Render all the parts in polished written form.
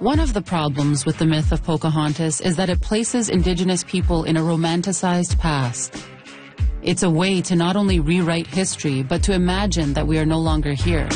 One of the problems with the myth of Pocahontas is that it places Indigenous people in a romanticized past. It's a way to not only rewrite history, but to imagine that we are no longer here.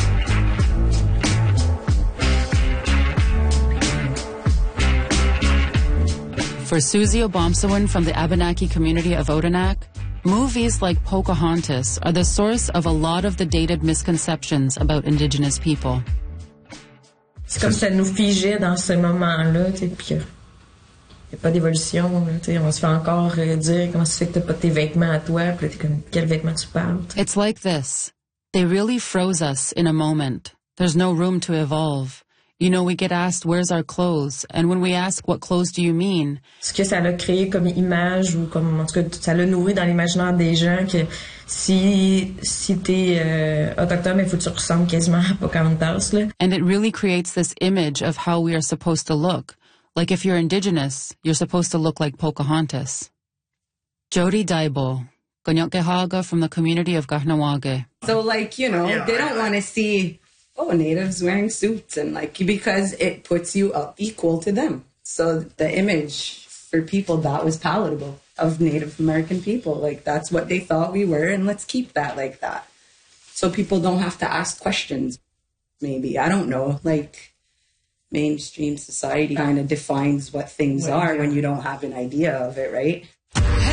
For Susie Obomsawin from the Abenaki community of Odanak, movies like Pocahontas are the source of a lot of the dated misconceptions about Indigenous people. C'est comme ça nous figeait dans ce moment-là, tu sais, puis il n'y a pas d'évolution, tu sais, on se fait encore dire comment ça se fait que t'as pas tes vêtements à toi, puis là, t'es comme, quel vêtement tu parles? T'sais. It's like this. They really froze us in a moment. There's no room to evolve. You know, we get asked, where's our clothes? And when we ask, what clothes do you mean? Ce que ça l'a créé comme image, ou comme, en tout cas, ça l'a nourri dans l'imaginaire des gens que si t'es autochtone, il faut que tu ressembles quasiment à Pocahontas, là. And it really creates this image of how we are supposed to look. Like if you're Indigenous, you're supposed to look like Pocahontas. Jody Daibo, Ganyotkehaga from the community of Kahnawake. So, like, you know, they don't want to see, oh, natives wearing suits, and like, because it puts you up equal to them. So the image for people that was palatable of Native American people, like that's what they thought we were, and let's keep that like that. So people don't have to ask questions. Maybe, I don't know, like mainstream society kind of defines what things are when you don't have an idea of it, right?